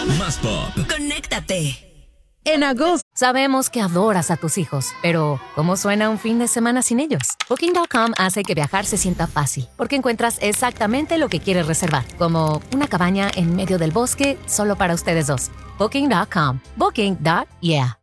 Más pop. Conéctate. En agosto. Sabemos que adoras a tus hijos, pero ¿cómo suena un fin de semana sin ellos? Booking.com hace que viajar se sienta fácil, porque encuentras exactamente lo que quieres reservar, como una cabaña en medio del bosque solo para ustedes dos. Booking.com. Booking.yeah.